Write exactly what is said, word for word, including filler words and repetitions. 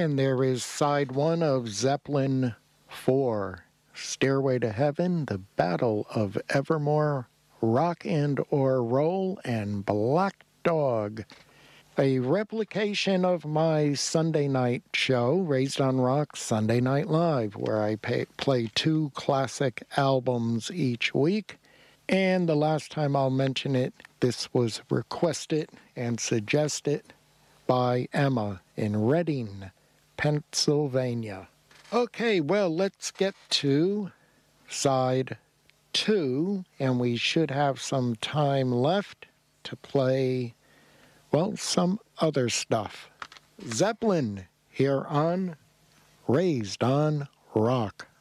And there is side one of Zeppelin four, Stairway to Heaven, The Battle of Evermore, Rock and or Roll, and Black Dog. A replication of my Sunday night show, Raised on Rock Sunday Night Live, where I pay, play two classic albums each week. And the last time I'll mention it, this was requested and suggested by Emma in Reading, Pennsylvania. Okay, well, let's get to side two, and we should have some time left to play, well, some other stuff. Zeppelin here on Raised on Rock.